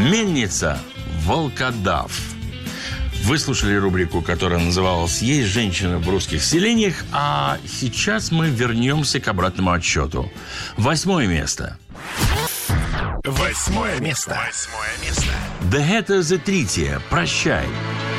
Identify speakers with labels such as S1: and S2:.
S1: Мельница «Волкодав». Вы слушали рубрику, которая называлась «Есть женщина в русских селениях», а сейчас мы вернемся к обратному отсчету. 8 место.
S2: 8 место.
S1: The Hatter the Treaty. «Прощай».